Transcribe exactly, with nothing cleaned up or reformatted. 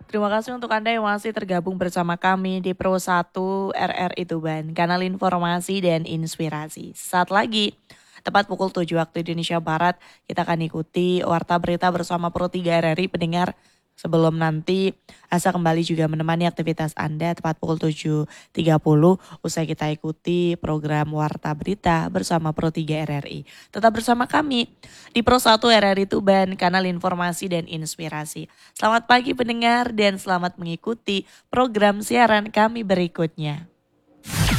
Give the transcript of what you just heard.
Terima kasih untuk Anda yang masih tergabung bersama kami di Pro satu R R I Tuban, kanal informasi dan inspirasi. Saat lagi, tepat pukul tujuh waktu Indonesia Barat, kita akan ikuti Warta Berita bersama Pro tiga R R I pendengar. Sebelum nanti Asa kembali juga menemani aktivitas Anda tepat pukul tujuh tiga puluh usai kita ikuti program Warta Berita bersama Pro tiga R R I. Tetap bersama kami di Pro satu R R I Tuban, kanal informasi dan inspirasi. Selamat pagi pendengar dan selamat mengikuti program siaran kami berikutnya.